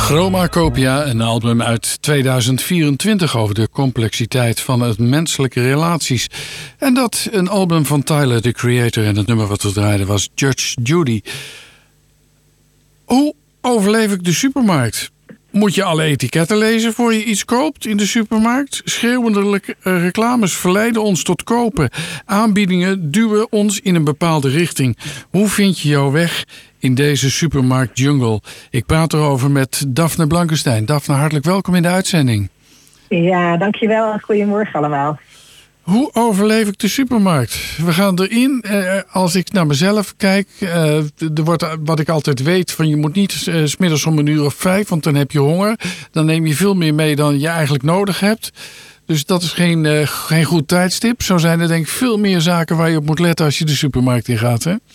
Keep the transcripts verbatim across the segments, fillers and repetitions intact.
Chromacopia, een album uit tweeduizend vierentwintig over de complexiteit van het menselijke relaties. En dat een album van Tyler, the Creator, en het nummer wat we draaiden was Judge Judy. Hoe overleef ik de supermarkt? Moet je alle etiketten lezen voor je iets koopt in de supermarkt? Schreeuwende reclames verleiden ons tot kopen. Aanbiedingen duwen ons in een bepaalde richting. Hoe vind je jouw weg in deze supermarkt jungle? Ik praat erover met Daphne Blankenstein. Daphne, hartelijk welkom in de uitzending. Ja, dankjewel. Goedemorgen allemaal. Hoe overleef ik de supermarkt? We gaan erin. Eh, als ik naar mezelf kijk, eh, er wordt, wat ik altijd weet, van je moet niet eh, 's middags om een uur of vijf, want dan heb je honger. Dan neem je veel meer mee dan je eigenlijk nodig hebt. Dus dat is geen, eh, geen goed tijdstip. Zo zijn er denk ik veel meer zaken waar je op moet letten als je de supermarkt in gaat, hè?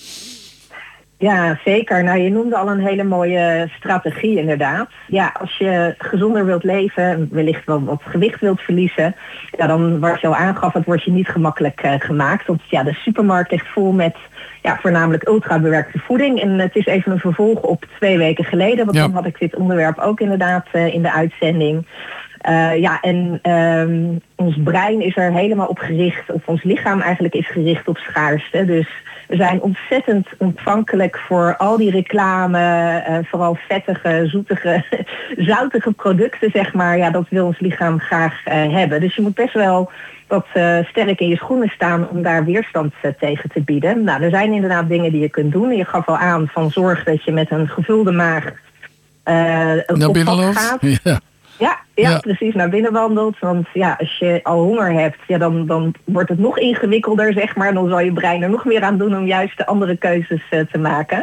Ja, zeker. Nou, je noemde al een hele mooie strategie inderdaad. Ja, als je gezonder wilt leven, wellicht wel wat gewicht wilt verliezen, ja, dan wat je al aangaf, het wordt je niet gemakkelijk uh, gemaakt. Want ja, de supermarkt ligt vol met ja, voornamelijk ultrabewerkte voeding. En het is even een vervolg op twee weken geleden, want ja. dan had ik dit onderwerp ook inderdaad uh, in de uitzending. Uh, ja, en um, ons brein is er helemaal op gericht, of ons lichaam eigenlijk is gericht op schaarste. Dus we zijn ontzettend ontvankelijk voor al die reclame, uh, vooral vettige, zoetige, zoutige producten, zeg maar. Ja, dat wil ons lichaam graag uh, hebben. Dus je moet best wel wat uh, sterk in je schoenen staan om daar weerstand uh, tegen te bieden. Nou, er zijn inderdaad dingen die je kunt doen. Je gaf al aan van zorg dat je met een gevulde maag uh, naar binnen loopt. Gaat. Ja. Ja, ja, ja, precies, naar binnen wandelt. Want ja, als je al honger hebt, ja, dan, dan wordt het nog ingewikkelder, zeg maar. Dan zal je brein er nog meer aan doen om juist de andere keuzes uh, te maken.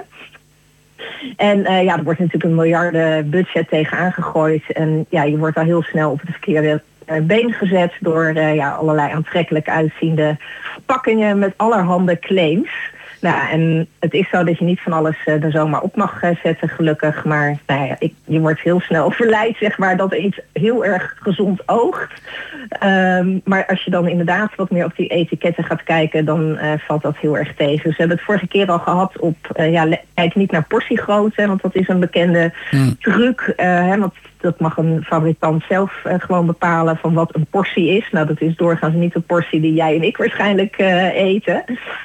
En uh, ja, er wordt natuurlijk een miljarden budget tegenaan gegooid. En ja, je wordt al heel snel op het verkeerde uh, been gezet door uh, ja, allerlei aantrekkelijk uitziende verpakkingen met allerhande claims. Nou, en het is zo dat je niet van alles uh, er zomaar op mag uh, zetten, gelukkig. Maar nou ja, ik, je wordt heel snel verleid, zeg maar, dat er iets heel erg gezond oogt. Um, maar als je dan inderdaad wat meer op die etiketten gaat kijken, dan uh, valt dat heel erg tegen. Dus we hebben het vorige keer al gehad op, uh, ja, kijk niet naar portiegrootte, want dat is een bekende mm. truc. Uh, hè, want dat mag een fabrikant zelf uh, gewoon bepalen van wat een portie is. Nou, dat is doorgaans niet de portie die jij en ik waarschijnlijk uh, eten.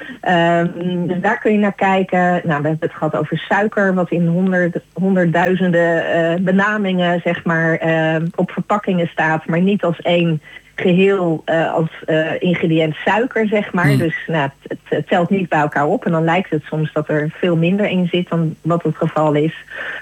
Um, dus daar kun je naar kijken. Nou, we hebben het gehad over suiker, wat in honderd, honderdduizenden uh, benamingen, zeg maar, uh, op verpakkingen staat, maar niet als één geheel uh, als uh, ingrediënt suiker, zeg maar. Mm. Dus nou, het, het telt niet bij elkaar op. En dan lijkt het soms dat er veel minder in zit dan wat het geval is.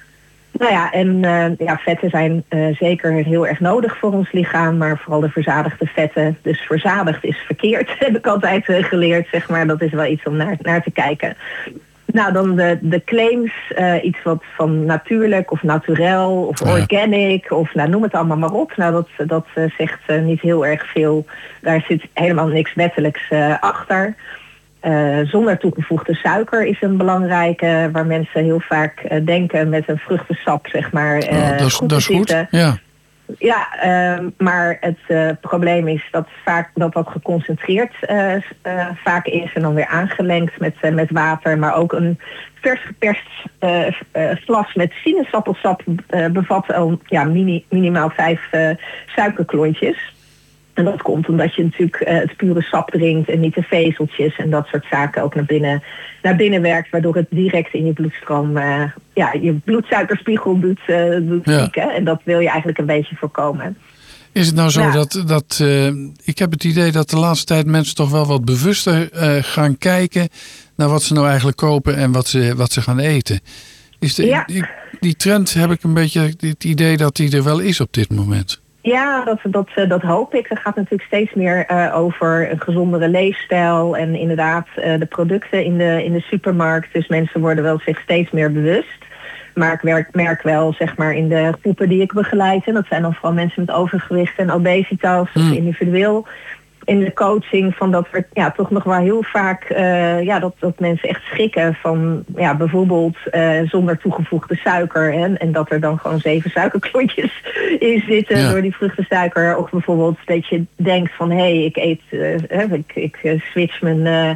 Nou ja, en uh, ja, vetten zijn uh, zeker heel erg nodig voor ons lichaam, maar vooral de verzadigde vetten. Dus verzadigd is verkeerd, heb ik altijd uh, geleerd, zeg maar. Dat is wel iets om naar, naar te kijken. Nou, dan de, de claims, uh, iets wat van natuurlijk of naturel of ja. organic of nou, noem het allemaal maar op. Nou, dat, dat uh, zegt uh, niet heel erg veel. Daar zit helemaal niks wettelijks uh, achter. Uh, zonder toegevoegde suiker is een belangrijke, waar mensen heel vaak uh, denken met een vruchtensap, zeg maar, uh, oh, dat is goed. Dat is goed. Ja, ja uh, maar het uh, probleem is dat vaak dat dat geconcentreerd uh, uh, vaak is en dan weer aangelengd met, uh, met water, maar ook een vers geperst uh, uh, glas met sinaasappelsap uh, bevat al ja, mini, minimaal vijf uh, suikerklontjes. En dat komt omdat je natuurlijk uh, het pure sap drinkt en niet de vezeltjes en dat soort zaken ook naar binnen, naar binnen werkt, waardoor het direct in je bloedstroom uh, ja, je bloedsuikerspiegel doet, uh, doet ja. pieken. En dat wil je eigenlijk een beetje voorkomen. Is het nou zo ja. dat, dat uh, ik heb het idee dat de laatste tijd mensen toch wel wat bewuster uh, gaan kijken naar wat ze nou eigenlijk kopen en wat ze, wat ze gaan eten. Is de, ja. die, die trend heb ik een beetje het idee dat die er wel is op dit moment. Ja, dat, dat, dat hoop ik. Er gaat natuurlijk steeds meer uh, over een gezondere leefstijl en inderdaad uh, de producten in de, in de supermarkt. Dus mensen worden wel zich steeds meer bewust. Maar ik merk, merk wel, zeg maar, in de groepen die ik begeleid, en dat zijn dan vooral mensen met overgewicht en obesitas, mm. of individueel, in de coaching, van dat we ja, toch nog wel heel vaak uh, ja, dat, dat mensen echt schrikken van ja, bijvoorbeeld uh, zonder toegevoegde suiker. Hè, en dat er dan gewoon zeven suikerklontjes in zitten ja. door die vruchtensuiker. Of bijvoorbeeld dat je denkt van hé, hey, ik eet, uh, ik, ik uh, switch mijn, uh,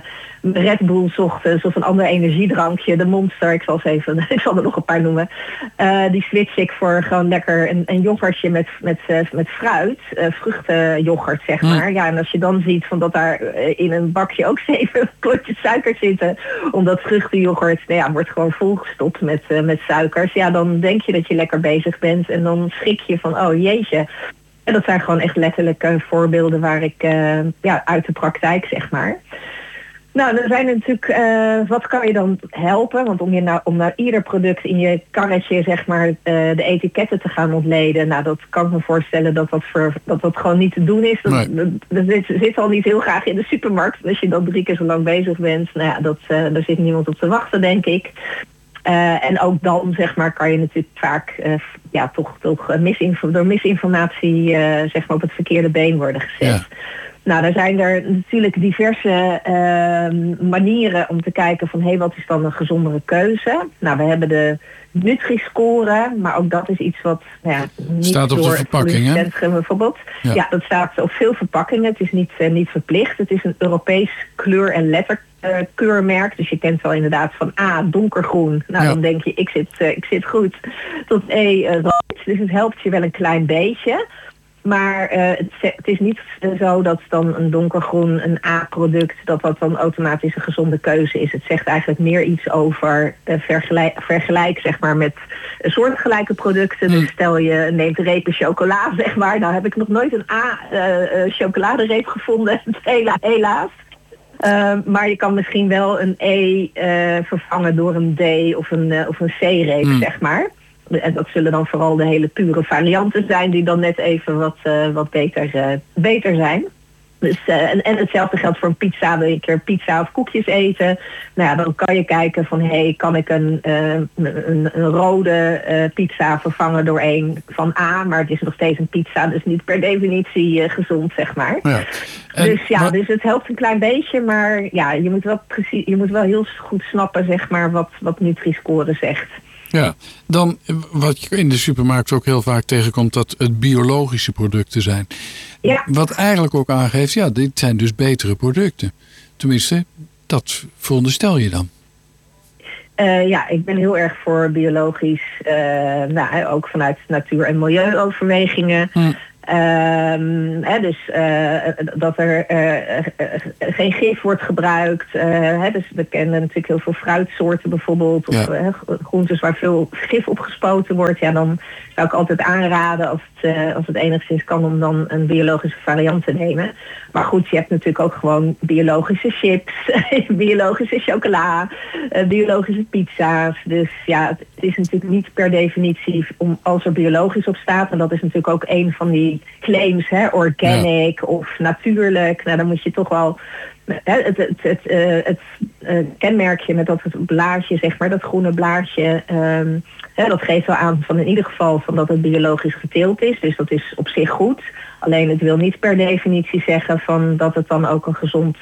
Red Bull 's ochtends of een ander energiedrankje, de Monster, ik zal, eens even, ik zal er nog een paar noemen. Uh, die switch ik voor gewoon lekker een, een yoghurtje met, met, uh, met fruit, uh, vruchtenyoghurt zeg maar. Mm. Ja, en als je dan ziet van dat daar uh, in een bakje ook zeven klotjes suiker zitten, omdat vruchtenyoghurt, nou ja, wordt gewoon volgestopt met, uh, met suikers. Ja, dan denk je dat je lekker bezig bent en dan schrik je van, oh jeetje. En dat zijn gewoon echt letterlijk uh, voorbeelden waar ik uh, ja, uit de praktijk zeg maar. Nou, dan zijn er natuurlijk, uh, wat kan je dan helpen? Want om je nou, om nou ieder product in je karretje, zeg maar, uh, de etiketten te gaan ontleden, nou, dat kan ik me voorstellen dat dat, voor, dat, dat gewoon niet te doen is. Dat, nee. dat, dat zit, zit al niet heel graag in de supermarkt. Als je dan drie keer zo lang bezig bent, nou ja, dat, uh, daar zit niemand op te wachten, denk ik. Uh, en ook dan, zeg maar, kan je natuurlijk vaak uh, ja, toch, toch misinfo- door misinformatie uh, zeg maar op het verkeerde been worden gezet. Ja. Nou, er zijn er natuurlijk diverse uh, manieren om te kijken van, hé, hey, wat is dan een gezondere keuze? Nou, we hebben de Nutri-score, maar ook dat is iets wat nou ja, niet staat op door de verpakking, hè? Centrum bijvoorbeeld. Ja. ja, dat staat op veel verpakkingen. Het is niet, uh, niet verplicht. Het is een Europees kleur- en letterkeurmerk. Dus je kent wel inderdaad van A, donkergroen. Nou, ja. Dan denk je, ik zit, uh, ik zit goed. Tot E, uh, rood. Dus het helpt je wel een klein beetje. Maar uh, het, het is niet zo dat dan een donkergroen, een A-product, dat dat dan automatisch een gezonde keuze is. Het zegt eigenlijk meer iets over uh, vergelijk, vergelijk zeg maar, met uh, soortgelijke producten. Mm. Dus stel je neemt repen chocola, zeg maar. Nou heb ik nog nooit een A-chocoladereep uh, gevonden, hela, helaas. Uh, maar je kan misschien wel een E uh, vervangen door een D of een, uh, of een C-reep, mm. zeg maar. En dat zullen dan vooral de hele pure varianten zijn die dan net even wat, uh, wat beter, uh, beter zijn. Dus, uh, en, en hetzelfde geldt voor een pizza. Wil je een keer pizza of koekjes eten? Nou ja, dan kan je kijken van, hé, hey, kan ik een, uh, een, een rode uh, pizza vervangen door een van A, maar het is nog steeds een pizza, dus niet per definitie uh, gezond, zeg maar. Ja. En, dus ja, maar... dus het helpt een klein beetje, maar ja, je moet wel precies, je moet wel heel goed snappen, zeg maar, wat, wat Nutri-score zegt. Ja, dan wat je in de supermarkt ook heel vaak tegenkomt, dat het biologische producten zijn. Ja. Wat eigenlijk ook aangeeft, ja, dit zijn dus betere producten. Tenminste, dat veronderstel je dan. Uh, ja, ik ben heel erg voor biologisch, uh, nou, ook vanuit natuur- en milieuoverwegingen. Hm. Um, hè, dus uh, dat er uh, uh, geen gif wordt gebruikt. Uh, hè, dus we kennen natuurlijk heel veel fruitsoorten bijvoorbeeld. Of ja. uh, groentes waar veel gif op gespoten wordt. Ja, dan zou ik altijd aanraden als het, uh, als het enigszins kan om dan een biologische variant te nemen. Maar goed, je hebt natuurlijk ook gewoon biologische chips, biologische chocola, uh, biologische pizza's. Dus ja, het is natuurlijk niet per definitie om als er biologisch op staat. En dat is natuurlijk ook een van die claims, hè, organic ja. of natuurlijk. Nou, dan moet je toch wel hè, het, het, het, uh, het uh, kenmerkje met dat blaadje, zeg maar, dat groene blaadje. Um, hè, dat geeft wel aan van in ieder geval van dat het biologisch geteeld is. Dus dat is op zich goed. Alleen het wil niet per definitie zeggen van dat het dan ook een gezond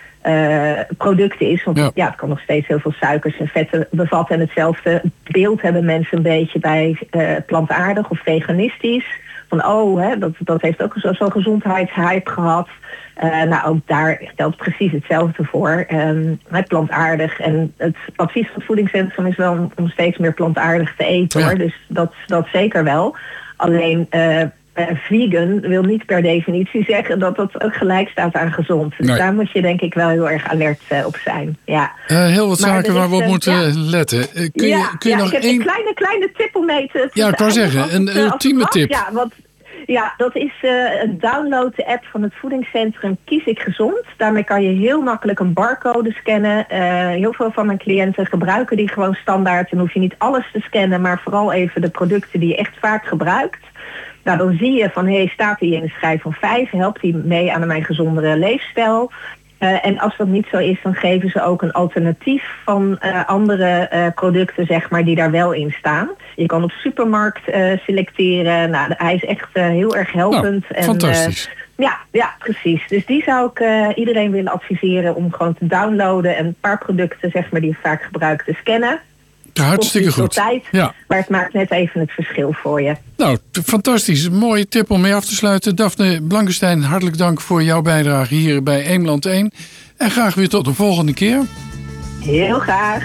uh, product is. Want ja. ja, het kan nog steeds heel veel suikers en vetten bevatten. En hetzelfde beeld hebben mensen een beetje bij uh, plantaardig of veganistisch. Van oh, hè, dat, dat heeft ook zo'n zo gezondheidshype gehad. Uh, nou, ook daar geldt precies hetzelfde voor. Um, plantaardig. En het advies van het voedingscentrum is wel om, om steeds meer plantaardig te eten. Ja. Hoor. Dus dat, dat zeker wel. Alleen uh, uh, vegan wil niet per definitie zeggen dat dat ook gelijk staat aan gezond. Dus nee. Daar moet je denk ik wel heel erg alert uh, op zijn. Ja. Uh, heel wat maar zaken waar we op uh, moeten ja. letten. Uh, kun ja, je, kun je ja, nog ik heb één... een kleine, kleine tip om mee te... Ja, ik wou zeggen, een ultieme tip. Ja, want... Ja, dat is uh, een download de app van het voedingscentrum Kies ik Gezond. Daarmee kan je heel makkelijk een barcode scannen. Uh, heel veel van mijn cliënten gebruiken die gewoon standaard. En hoef je niet alles te scannen, maar vooral even de producten die je echt vaak gebruikt. Nou, dan zie je van, hé, hey, staat die in een schijf van vijf? Helpt die mee aan mijn gezondere leefstijl? Uh, en als dat niet zo is, dan geven ze ook een alternatief van uh, andere uh, producten, zeg maar, die daar wel in staan. Je kan op supermarkt uh, selecteren. Nou, hij is echt uh, heel erg helpend. Nou, fantastisch. En, uh, ja, ja, precies. Dus die zou ik uh, iedereen willen adviseren om gewoon te downloaden en een paar producten, zeg maar, die je vaak gebruikt te scannen. Hartstikke Kost niet goed. veel tijd, Ja. maar het maakt net even het verschil voor je. Nou, t- fantastisch. Een mooie tip om mee af te sluiten. Daphne Blankenstein, hartelijk dank voor jouw bijdrage hier bij Eemland één. En graag weer tot de volgende keer. Heel graag.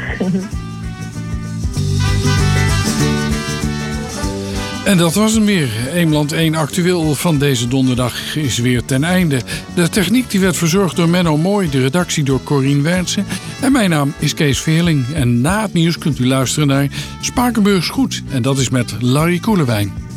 En dat was hem weer. Eemland één actueel van deze donderdag is weer ten einde. De techniek die werd verzorgd door Menno Mooi, de redactie door Corien Wernsen. En mijn naam is Kees Veerling. En na het nieuws kunt u luisteren naar Spakenburgs Goed. En dat is met Larry Koelewijn.